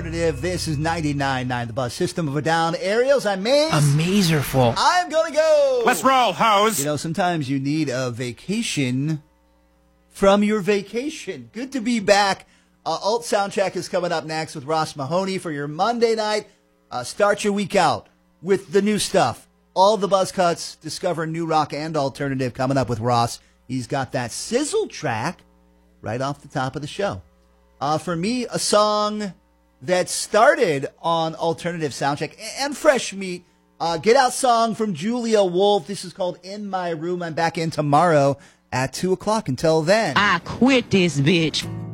Alternative. This is 99.9 The Buzz. System of a Down. Ariels, I'm Maze. Amazerful. I'm going to go. Let's roll, hoes. You know, sometimes you need a vacation from your vacation. Good to be back. Alt Soundcheck is coming up next with Ross Mahoney for your Monday night. Start your week out with the new stuff. All the buzz cuts. Discover new rock and alternative coming up with Ross. He's got that sizzle track right off the top of the show. For me, a song that started on Alternative Soundcheck and Fresh Meat. Get Out song from Julia Wolf. This is called In My Room. I'm back in tomorrow at 2 o'clock. Until then, I quit this bitch.